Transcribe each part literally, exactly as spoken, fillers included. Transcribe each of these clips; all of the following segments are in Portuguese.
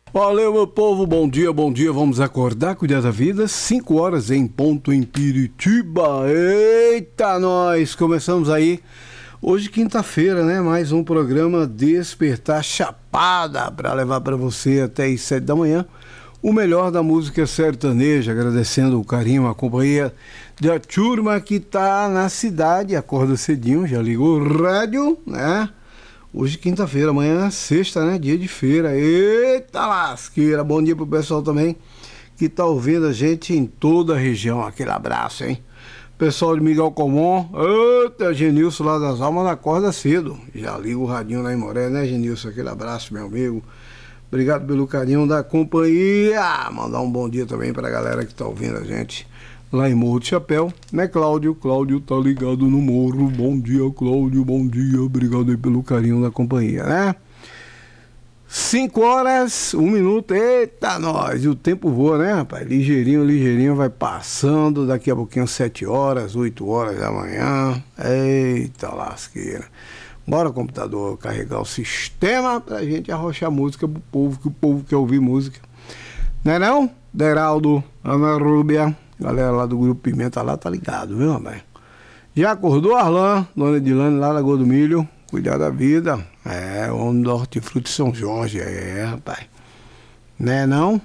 Valeu, meu povo, bom dia, bom dia, vamos acordar, cuidar da vida, cinco horas em ponto em Piritiba. Eita, nós, começamos aí, hoje quinta-feira, né, mais um programa Despertar Chapada, para levar para você até as sete da manhã, o melhor da música sertaneja, agradecendo o carinho, a companhia da turma que tá na cidade, acorda cedinho, já ligou o rádio, né? Hoje quinta-feira, amanhã é sexta, né? Dia de feira. Eita lasqueira! Bom dia pro pessoal também que tá ouvindo a gente em toda a região. Aquele abraço, hein? Pessoal de Miguel Comum, eita, Genilson lá das Almas, acorda cedo. Já liga o radinho lá em Moré, né, Genilson? Aquele abraço, meu amigo. Obrigado pelo carinho da companhia. Mandar um bom dia também pra galera que tá ouvindo a gente lá em Morro de Chapéu, né, Cláudio? Cláudio tá ligado no morro. Bom dia, Cláudio, bom dia. Obrigado aí pelo carinho da companhia, né? Cinco horas, um minuto. Eita, nós! E o tempo voa, né, rapaz? Ligeirinho, ligeirinho, vai passando. Daqui a pouquinho, sete horas, oito horas da manhã. Eita lasqueira. Bora, computador, carregar o sistema pra gente arrochar música pro povo, que o povo quer ouvir música. Não é não? Deraldo, Ana Rúbia, galera lá do Grupo Pimenta lá tá ligado, viu, rapaz? Já acordou Arlan, dona Edilane lá na Lagoa do Milho, cuidar da vida. É, o homem do Hortifruti São Jorge, é, rapaz. Né não?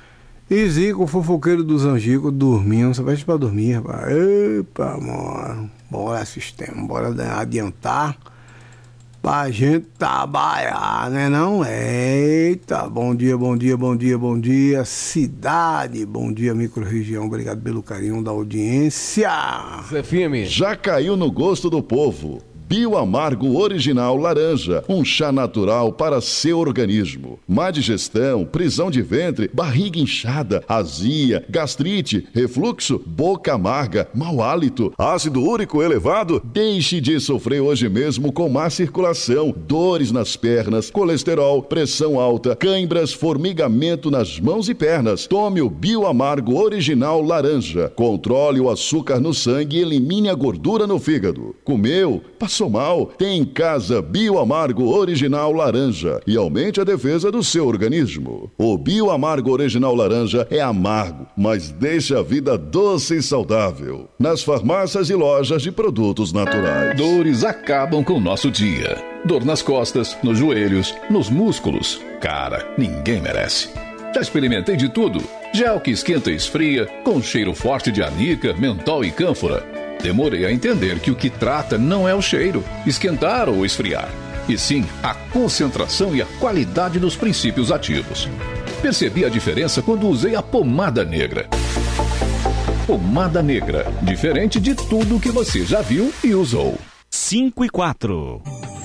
E Zico, o fofoqueiro dos Angicos, dormindo, só veste pra dormir, rapaz. Epa, mano, bora sistema, bora adiantar pra gente trabalhar, né não? Eita, bom dia, bom dia, bom dia, bom dia, cidade, bom dia, micro-região, obrigado pelo carinho da audiência. Zé Firme. Já caiu no gosto do povo. Bioamargo Original Laranja, um chá natural para seu organismo. Má digestão, prisão de ventre, barriga inchada, azia, gastrite, refluxo, boca amarga, mau hálito, ácido úrico elevado? Deixe de sofrer hoje mesmo com má circulação, dores nas pernas, colesterol, pressão alta, cãibras, formigamento nas mãos e pernas. Tome o Bioamargo Original Laranja. Controle o açúcar no sangue e elimine a gordura no fígado. Comeu? Passou mal? Tem em casa Bioamargo Original Laranja e aumente a defesa do seu organismo. O Bioamargo Original Laranja é amargo, mas deixa a vida doce e saudável. Nas farmácias e lojas de produtos naturais. Dores acabam com o nosso dia. Dor nas costas, nos joelhos, nos músculos. Cara, ninguém merece. Já experimentei de tudo. Gel que esquenta e esfria, com cheiro forte de anica, mentol e cânfora. Demorei a entender que o que trata não é o cheiro, esquentar ou esfriar, e sim a concentração e a qualidade dos princípios ativos. Percebi a diferença quando usei a pomada negra. Pomada negra, diferente de tudo que você já viu e usou. cinco e quatro.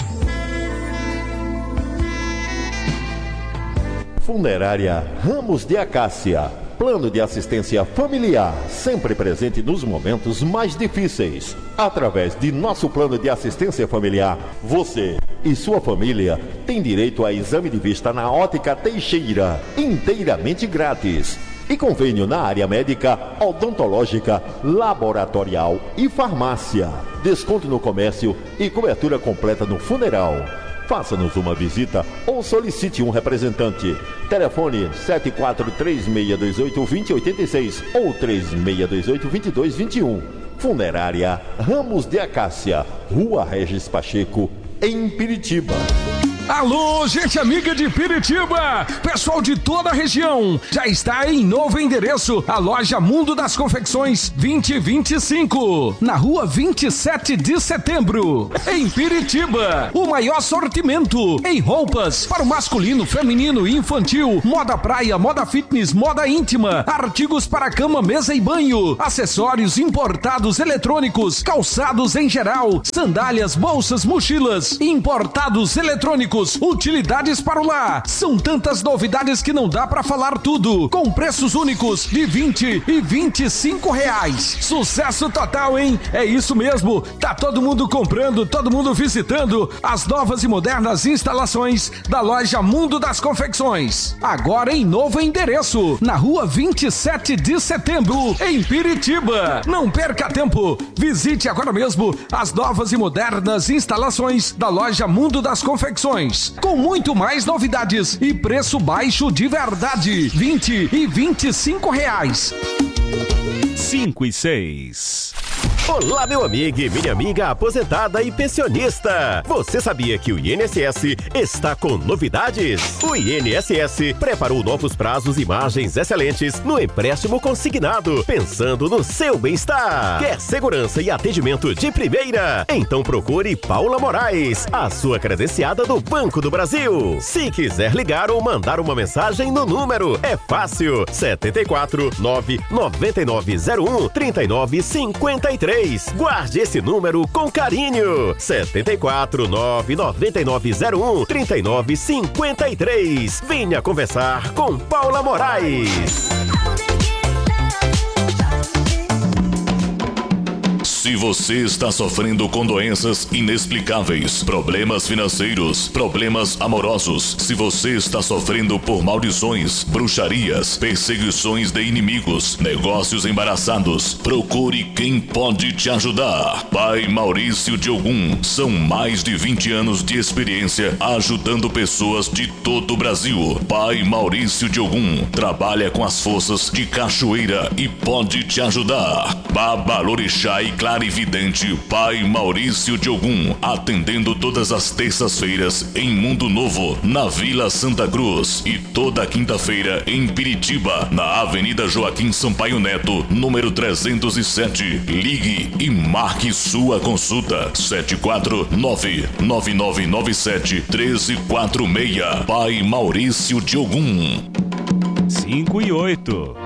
Funerária Ramos de Acácia. Plano de assistência familiar, sempre presente nos momentos mais difíceis. Através de nosso plano de assistência familiar, você e sua família têm direito a exame de vista na Ótica Teixeira, inteiramente grátis. E convênio na área médica, odontológica, laboratorial e farmácia. Desconto no comércio e cobertura completa no funeral. Faça-nos uma visita ou solicite um representante. Telefone sete quatro três seis dois oito dois zero oito seis ou três seis dois oito dois dois dois um. Funerária Ramos de Acácia, Rua Regis Pacheco, em Piritiba. Alô, gente amiga de Piritiba, pessoal de toda a região, já está em novo endereço, a loja Mundo das Confecções vinte vinte e cinco, na rua vinte e sete de setembro, em Piritiba. O maior sortimento em roupas para o masculino, feminino e infantil, moda praia, moda fitness, moda íntima, artigos para cama, mesa e banho, acessórios importados, eletrônicos, calçados em geral, sandálias, bolsas, mochilas, importados eletrônicos, utilidades para o lar. São tantas novidades que não dá para falar tudo, com preços únicos de vinte e vinte e cinco reais. Sucesso total, hein? É isso mesmo, tá todo mundo comprando, todo mundo visitando as novas e modernas instalações da loja Mundo das Confecções. Agora em novo endereço, na rua vinte e sete de setembro, em Piritiba. Não perca tempo, visite agora mesmo as novas e modernas instalações da loja Mundo das Confecções. confecções, com muito mais novidades e preço baixo de verdade, vinte e vinte e cinco reais. cinco e seis. Olá, meu amigo e minha amiga aposentada e pensionista. Você sabia que o I N S S está com novidades? O I N S S preparou novos prazos e margens excelentes no empréstimo consignado, pensando no seu bem-estar. Quer segurança e atendimento de primeira? Então procure Paula Moraes, a sua credenciada do Banco do Brasil. Se quiser ligar ou mandar uma mensagem no número, é fácil. sete quatro nove nove nove zero um três nove cinco três. Guarde esse número com carinho. sete quatro nove nove nove zero um três nove cinco três. Venha conversar com Paula Moraes. Se você está sofrendo com doenças inexplicáveis, problemas financeiros, problemas amorosos, se você está sofrendo por maldições, bruxarias, perseguições de inimigos, negócios embaraçados, procure quem pode te ajudar. Pai Maurício de Ogum, são mais de vinte anos de experiência ajudando pessoas de todo o Brasil. Pai Maurício de Ogum trabalha com as forças de cachoeira e pode te ajudar. Babalorixá e clarividente Pai Maurício de Ogum, atendendo todas as terças-feiras em Mundo Novo, na Vila Santa Cruz, e toda quinta-feira em Piritiba, na Avenida Joaquim Sampaio Neto, número trezentos e sete. Ligue e marque sua consulta. sete quatro nove nove nove nove sete um três quatro seis. Pai Maurício de Ogum. cinco e oito.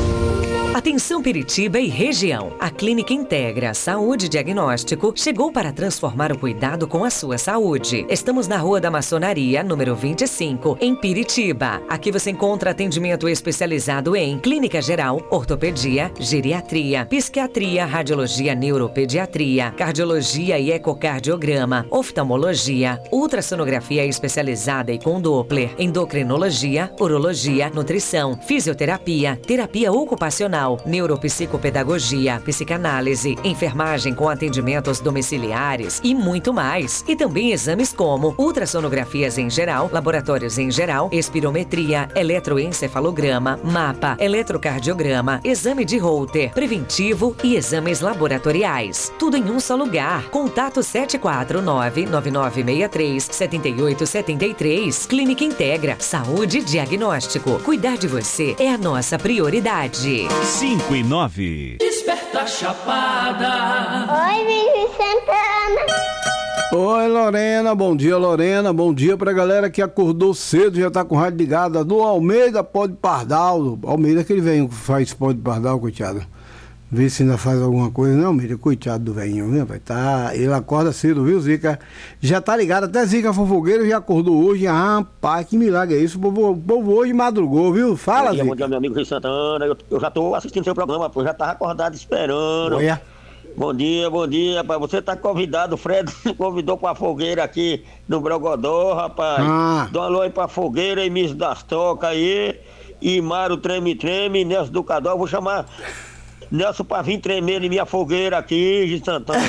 Atenção Piritiba e região. A Clínica Integra Saúde Diagnóstico chegou para transformar o cuidado com a sua saúde. Estamos na Rua da Maçonaria, número vinte e cinco, em Piritiba. Aqui você encontra atendimento especializado em clínica geral, ortopedia, geriatria, psiquiatria, radiologia, neuropediatria, cardiologia e ecocardiograma, oftalmologia, ultrassonografia especializada e com Doppler, endocrinologia, urologia, nutrição, fisioterapia, terapia ocupacional, neuropsicopedagogia, psicanálise, enfermagem com atendimentos domiciliares e muito mais. E também exames como ultrassonografias em geral, laboratórios em geral, espirometria, eletroencefalograma, mapa, eletrocardiograma, exame de Holter, preventivo e exames laboratoriais. Tudo em um só lugar. Contato sete quatro nove nove nove seis três sete oito sete três. Clínica Integra Saúde Diagnóstico. Cuidar de você é a nossa prioridade. cinco e nove. Desperta Chapada. Oi, Vivi Santana. Oi, Lorena, bom dia, Lorena, bom dia pra galera que acordou cedo, já tá com rádio ligada, do Almeida Pó de Pardal. Almeida, aquele velho que faz pó de pardal, coitado. Vê se ainda faz alguma coisa, não, Almeida, coitado do velhinho, viu, vai tá, ele acorda cedo, viu, Zica? Já tá ligado, até Zica Fofogueiro já acordou hoje, ah, rapaz, que milagre é isso, o povo, o povo hoje madrugou, viu? Fala, Zica. Zica. Bom dia, meu amigo Rui Santana, eu, eu já tô assistindo seu programa, eu já tava acordado esperando. Olha. Bom dia, bom dia, rapaz. Você tá convidado, o Fred convidou pra fogueira aqui no Brogodó, rapaz. Ah. Dá um alô aí pra fogueira, Miss das Tocas aí, e Mário Treme Treme, Nelson do Cadó, vou chamar Nelson pra vir tremer em minha fogueira aqui de Santana.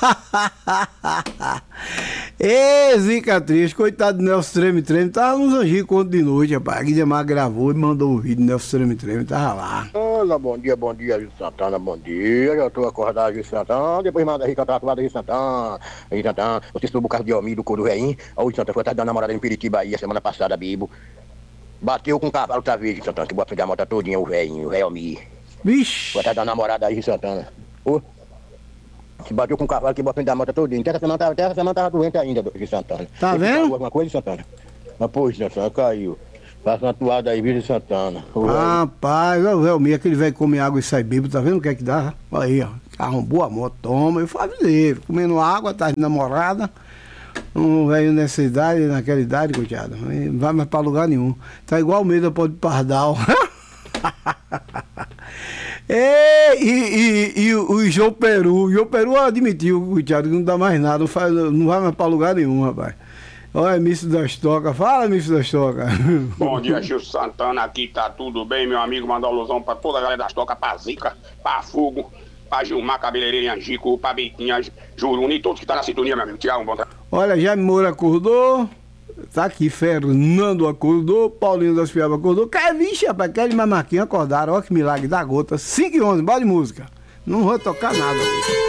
Ê, Zica triste, coitado do Nelson Treme Treme, tava nos Anjinhos conto de noite, rapaz. Guilherme gravou e mandou o vídeo, Nelson Treme Treme, tava lá. Olá, bom dia, bom dia, Gil Santana, bom dia. Eu tô acordado, Gil Santana. Depois manda aí cantar a toada, Gil Santana. Gil Santana, você soube o caso de Almir do Coro Veinho. A Gil Santana foi atrás da namorada em Piritiba aí a semana passada, Bibo. Bateu com o cavalo outra vez, Gil Santana, que bota a moto todinha, o velhinho, o velho Almir. Vixe. Foi atrás da namorada aí, Gil Santana. Ô. Se bateu com o cavalo que bota a moto todinha. Até essa semana tava, até essa semana tava doente ainda, Gil Santana. Tá Você vendo? Alguma coisa, Gil Santana? Mas, pô, Gil Santana, caiu. Faça uma toada aí, Gil Santana. Rapaz, o velho, aquele velho come água e sai bêbado, tá vendo o que é que dá? Olha aí, ó. Arrombou a moto, toma. Eu falei, comendo água, tá de namorada. Um velho nessa idade, naquela idade, coitado. Não vai mais pra lugar nenhum. Tá igual o medo pode pardal. E, e, e, e o João Peru, o João Peru admitiu, coitado, que não dá mais nada, não, faz, não vai mais pra lugar nenhum, rapaz. Olha, Mister das Tocas, fala, Mister das Tocas. Bom dia, Gil Santana, aqui tá tudo bem, meu amigo, mandar um alusão pra toda a galera das Tocas, pra Zica, pra Fogo, pra Gilmar, Cabeleireira, Angico, pra Betinha, Juruna e todos que tá na sintonia, meu amigo. Tchau, um bom trabalho. Olha, Jaime Moura acordou. Tá aqui, Fernando acordou, Paulinho das Piabas acordou. Cara, vixe, rapaz, Kelly e Marquinhos acordaram. Olha que milagre da gota. cinco e onze, bora de música. Não vou tocar nada hoje.